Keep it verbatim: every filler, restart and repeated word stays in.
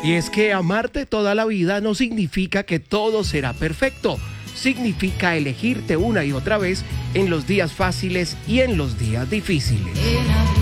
Y es que amarte toda la vida no significa que todo será perfecto. Significa elegirte una y otra vez en los días fáciles y en los días difíciles.